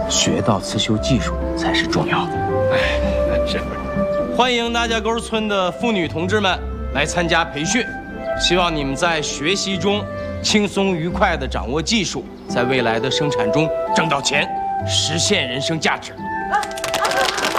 学到刺绣技术才是重要的。 哎，是。欢迎大家沟村的妇女同志们来参加培训，希望你们在学习中轻松愉快地掌握技术，在未来的生产中挣到钱，实现人生价值。